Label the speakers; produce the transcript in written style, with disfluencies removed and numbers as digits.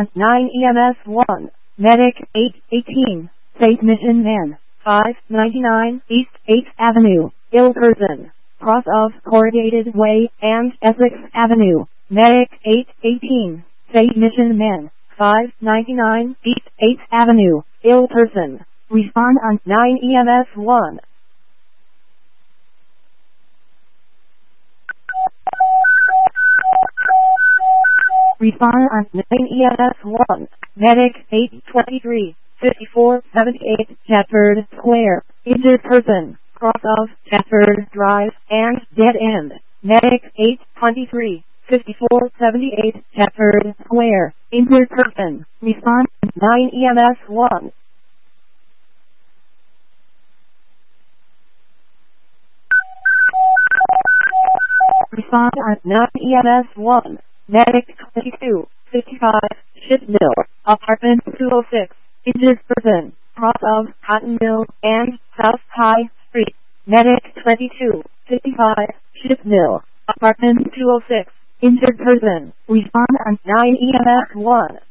Speaker 1: on 9 EMS 1. Medic 818. Safe Mission Man 599 East 8th Avenue, ill person. Cross of Corrugated Way and Essex Avenue. Medic 818. Safe Mission Man 599 East 8th Avenue, ill person. Respond on 9 EMS 1. Respond on 9 EMS 1. Medic 823, 5478 Chatford Square. Injured person. Cross of Chatford Drive and dead end. Medic 823, 5478 Chatford Square. Injured person. Respond 9 EMS 1. Respond on 9 EMS 1. Medic 22, 55, Ship Mill, Apartment 206, injured person, cross of Cotton Mill and South High Street. Medic 22, 55, Ship Mill, Apartment 206, injured person. Respond on 9 EMS 1.